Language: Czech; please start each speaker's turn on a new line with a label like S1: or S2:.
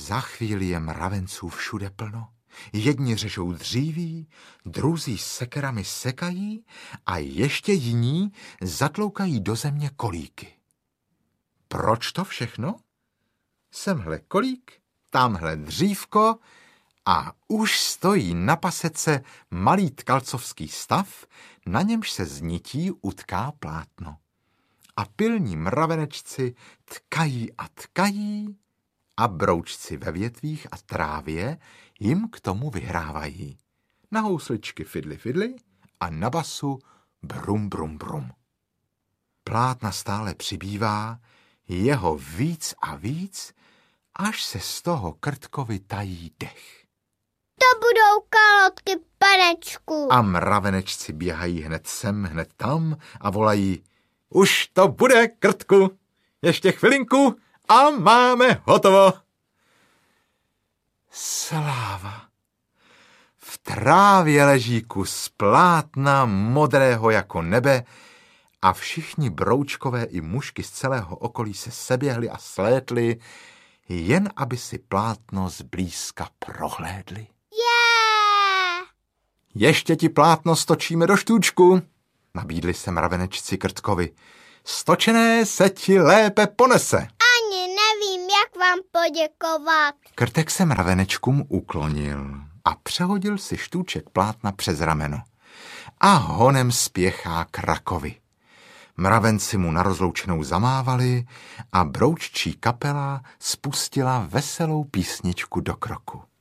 S1: Za chvíli je mravenců všude plno. Jedni řežou dříví, druzí sekerami sekají a ještě jiní zatloukají do země kolíky. Proč to všechno? Semhle kolík, tamhle dřívko a už stojí na pasece malý tkalcovský stav, na němž se z nití utká plátno. A pilní mravenečci tkají a tkají a broučci ve větvích a trávě jim k tomu vyhrávají. Na housličky fidli fidli a na basu brum brum brum. Plátna stále přibývá, jeho víc a víc, až se z toho Krtkovi tají dech.
S2: To budou kalotky, panečku.
S1: A mravenečci běhají hned sem, hned tam a volají: Už to bude, Krtku, ještě chvilinku a máme hotovo. Sláva. V trávě leží kus plátna modrého jako nebe a všichni broučkové i mušky z celého okolí se seběhli a slétli, jen aby si plátno zblízka prohlédli. Ještě ti plátno stočíme do štůčku, nabídli se mravenečci Krtkovi. Stočené se ti lépe ponese.
S2: Ani nevím, jak vám poděkovat.
S1: Krtek se mravenečkům uklonil a přehodil si štůček plátna přes rameno. A honem spěchá k rakovi. Mravenci mu na rozloučenou zamávali a brouččí kapela spustila veselou písničku do kroku.